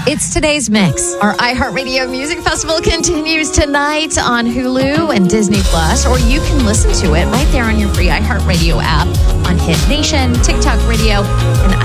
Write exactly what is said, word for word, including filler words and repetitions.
It's today's mix. Our iHeartRadio Music Festival continues tonight on Hulu and Disney Plus, or you can listen to it right there on your free iHeartRadio app on Hit Nation, TikTok Radio, and